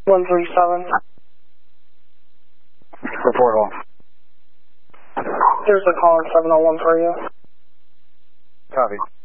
137. Report home. Here's the caller 701 for you. Copy.